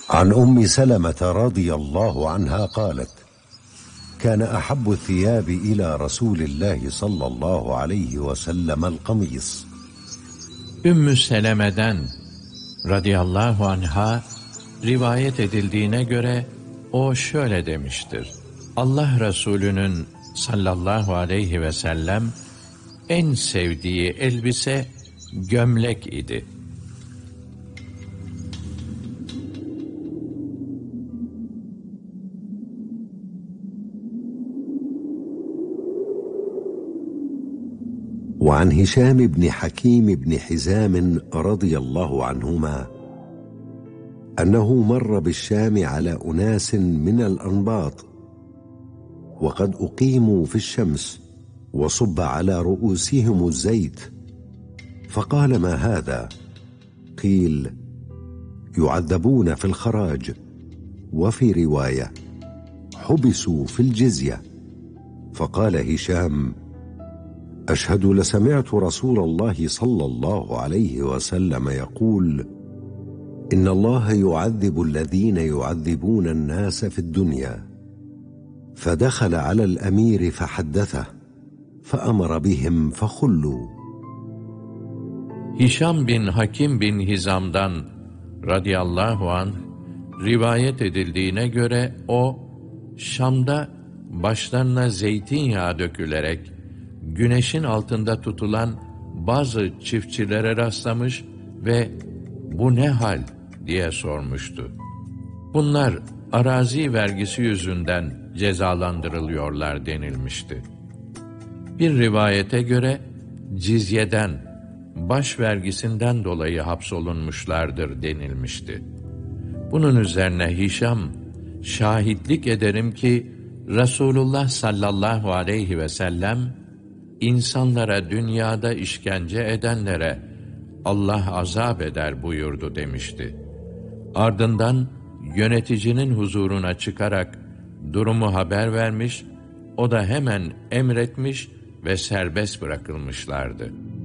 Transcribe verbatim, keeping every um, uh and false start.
عن أم سلمة رضي الله عنها قالت: كان أحب الثياب إلى رسول الله صلى الله عليه وسلم القميص. Ümmü Seleme'den radıyallahu anha rivayet edildiğine göre o şöyle demiştir: Allah Resulü'nün sallallahu aleyhi ve sellem en sevdiği elbise gömlek idi. وعن هشام بن حكيم بن حزام رضي الله عنهما أنه مر بالشام على أناس من الأنباط وقد أقيموا في الشمس وصب على رؤوسهم الزيت، فقال: ما هذا؟ قيل: يعذبون في الخراج، وفي رواية: حبسوا في الجزية. فقال هشام: أشهد لسمعت رسول الله صلى الله عليه وسلم يقول: إن الله يعذب الذين يعذبون الناس في الدنيا. فدخل على الأمير فحدثه فأمر بهم فخلوا. Hişam bin Hakim bin Hizam'dan radıyallahu anh rivayet edildiğine göre o, Şam'da başlarına zeytinyağı dökülerek güneşin altında tutulan bazı çiftçilere rastlamış ve "Bu ne hal?" diye sormuştu. Bunlar arazi vergisi yüzünden cezalandırılıyorlar denilmişti. Bir rivayete göre cizyeden, baş vergisinden dolayı hapsolunmuşlardır denilmişti. Bunun üzerine Hişam, şahitlik ederim ki Resulullah sallallahu aleyhi ve sellem, insanlara dünyada işkence edenlere Allah azap eder buyurdu demişti. Ardından yöneticinin huzuruna çıkarak durumu haber vermiş, o da hemen emretmiş ve serbest bırakılmışlardı.